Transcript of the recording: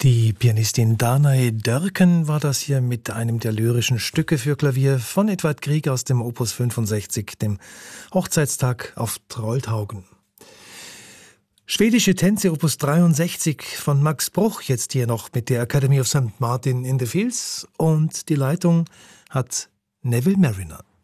Die Pianistin Danae Dörken war das hier mit einem der lyrischen Stücke für Klavier von Edvard Grieg aus dem Opus 65, dem Hochzeitstag auf Trolltaugen. Schwedische Tänze Opus 63 von Max Bruch, jetzt hier noch mit der Academy of St. Martin in the Fields, und die Leitung hat Neville Marriner.